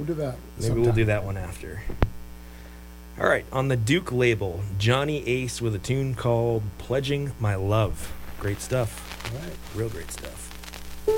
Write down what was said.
We'll do that. Maybe we'll do that one after. All right, on the Duke label, Johnny Ace with a tune called Pledging My Love. Great stuff. All right. Real great stuff.